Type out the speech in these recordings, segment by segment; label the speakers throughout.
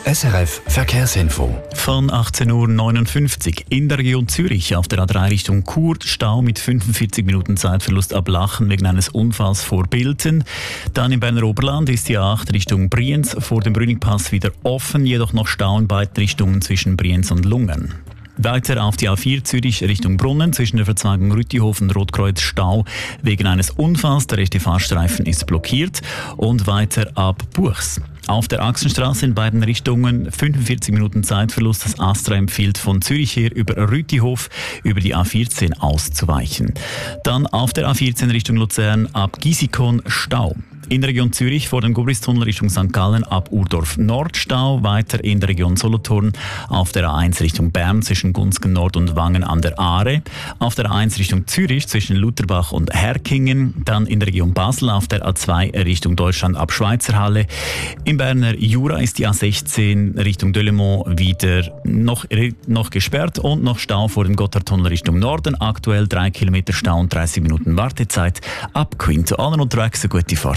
Speaker 1: SRF Verkehrsinfo.
Speaker 2: Von 18.59 Uhr in der Region Zürich auf der A3 Richtung Chur. Stau mit 45 Minuten Zeitverlust ab Lachen wegen eines Unfalls vor Bilten. Dann im Berner Oberland ist die A8 Richtung Brienz vor dem Brünigpass wieder offen, jedoch noch Stau in beiden Richtungen zwischen Brienz und Lungen. Weiter auf die A4 Zürich Richtung Brunnen zwischen der Verzweigung Rüttihofen und Rotkreuz Stau wegen eines Unfalls. Der rechte Fahrstreifen ist blockiert. Und weiter ab Buchs. Auf der Axenstraße in beiden Richtungen 45 Minuten Zeitverlust. Das Astra empfiehlt von Zürich her über Rüttihof über die A14 auszuweichen. Dann auf der A14 Richtung Luzern ab Gisikon Stau. In der Region Zürich vor dem Gubristunnel Richtung St. Gallen ab Urdorf Nord Stau. Weiter in der Region Solothurn auf der A1 Richtung Bern zwischen Gunzgen Nord und Wangen an der Aare. Auf der A1 Richtung Zürich zwischen Lutherbach und Herkingen. Dann in der Region Basel auf der A2 Richtung Deutschland ab Schweizerhalle. Im Berner Jura ist die A16 Richtung Delemont wieder noch gesperrt und noch Stau vor dem Gotthardtunnel Richtung Norden. Aktuell 3 Kilometer Stau und 30 Minuten Wartezeit. Ab Queen zu allen unterwegs, eine gute Fahrt.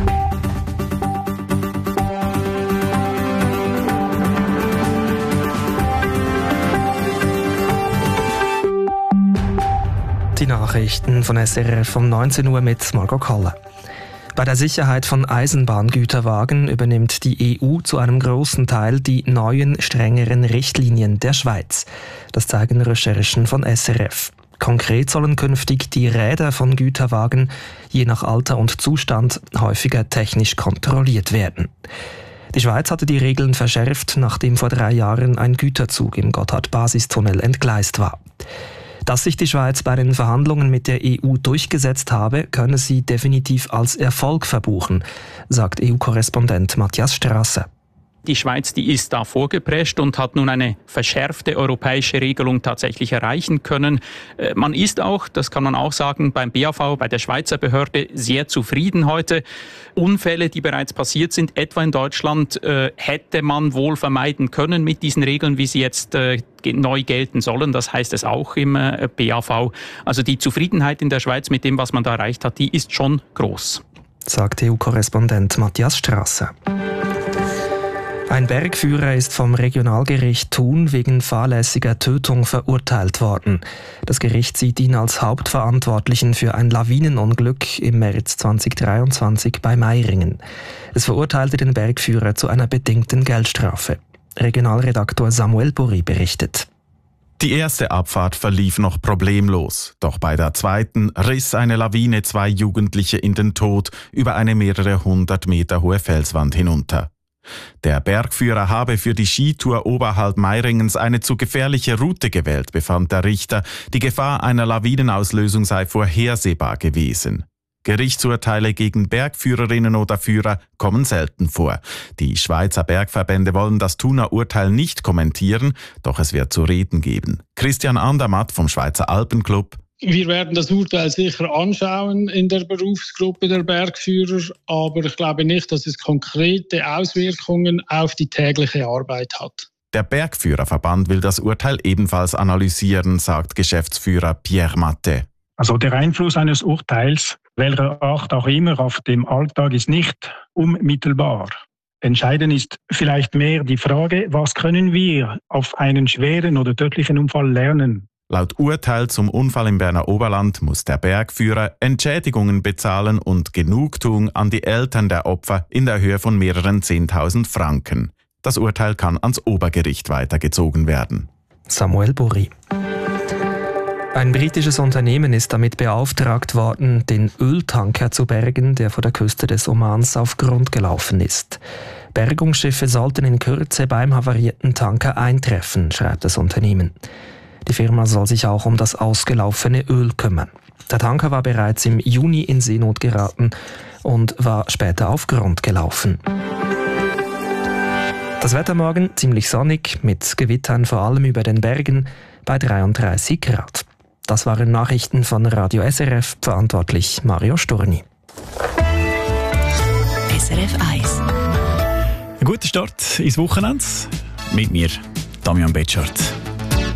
Speaker 3: Die Nachrichten von SRF um 19 Uhr mit Margot Kalle. Bei der Sicherheit von Eisenbahngüterwagen übernimmt die EU zu einem großen Teil die neuen, strengeren Richtlinien der Schweiz. Das zeigen Recherchen von SRF. Konkret sollen künftig die Räder von Güterwagen je nach Alter und Zustand häufiger technisch kontrolliert werden. Die Schweiz hatte die Regeln verschärft, nachdem vor 3 Jahren ein Güterzug im Gotthard-Basistunnel entgleist war. Dass sich die Schweiz bei den Verhandlungen mit der EU durchgesetzt habe, könne sie definitiv als Erfolg verbuchen, sagt EU-Korrespondent Matthias Strasser.
Speaker 4: Die Schweiz, die ist da vorgeprescht und hat nun eine verschärfte europäische Regelung tatsächlich erreichen können. Man ist auch, das kann man auch sagen, beim BAV, bei der Schweizer Behörde sehr zufrieden heute. Unfälle, die bereits passiert sind, etwa in Deutschland, hätte man wohl vermeiden können mit diesen Regeln, wie sie jetzt neu gelten sollen. Das heißt es auch im BAV. Also die Zufriedenheit in der Schweiz mit dem, was man da erreicht hat, die ist schon groß. Sagt
Speaker 3: EU-Korrespondent Matthias Strasser. Ein Bergführer ist vom Regionalgericht Thun wegen fahrlässiger Tötung verurteilt worden. Das Gericht sieht ihn als Hauptverantwortlichen für ein Lawinenunglück im März 2023 bei Meiringen. Es verurteilte den Bergführer zu einer bedingten Geldstrafe. Regionalredaktor Samuel Burri berichtet.
Speaker 5: Die erste Abfahrt verlief noch problemlos. Doch bei der zweiten riss eine Lawine 2 Jugendliche in den Tod über eine mehrere 100 Meter hohe Felswand hinunter. Der Bergführer habe für die Skitour oberhalb Meiringens eine zu gefährliche Route gewählt, befand der Richter. Die Gefahr einer Lawinenauslösung sei vorhersehbar gewesen. Gerichtsurteile gegen Bergführerinnen oder Führer kommen selten vor. Die Schweizer Bergverbände wollen das Thuner Urteil nicht kommentieren, doch es wird zu reden geben. Christian Andermatt vom Schweizer Alpenclub.
Speaker 6: Wir werden das Urteil sicher anschauen in der Berufsgruppe der Bergführer, aber ich glaube nicht, dass es konkrete Auswirkungen auf die tägliche Arbeit hat.
Speaker 5: Der Bergführerverband will das Urteil ebenfalls analysieren, sagt Geschäftsführer Pierre Matte.
Speaker 7: Also der Einfluss eines Urteils, welcher Art auch immer, auf dem Alltag ist nicht unmittelbar. Entscheidend ist vielleicht mehr die Frage, was können wir auf einen schweren oder tödlichen Unfall lernen?
Speaker 5: Laut Urteil zum Unfall im Berner Oberland muss der Bergführer Entschädigungen bezahlen und Genugtuung an die Eltern der Opfer in der Höhe von mehreren 10.000 Franken. Das Urteil kann ans Obergericht weitergezogen werden.
Speaker 3: Samuel Burri. Ein britisches Unternehmen ist damit beauftragt worden, den Öltanker zu bergen, der vor der Küste des Omans auf Grund gelaufen ist. Bergungsschiffe sollten in Kürze beim havarierten Tanker eintreffen, schreibt das Unternehmen. Die Firma soll sich auch um das ausgelaufene Öl kümmern. Der Tanker war bereits im Juni in Seenot geraten und war später auf Grund gelaufen. Das Wetter morgen ziemlich sonnig, mit Gewittern vor allem über den Bergen bei 33 Grad. Das waren Nachrichten von Radio SRF, verantwortlich Mario Sturni.
Speaker 2: SRF 1. Ein guter Start ins Wochenende mit mir, Damian Betschart.